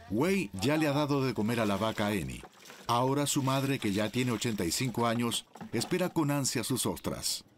Wei ya le ha dado de comer a la vaca Annie. Ahora su madre, que ya tiene 85 años, espera con ansia sus ostras.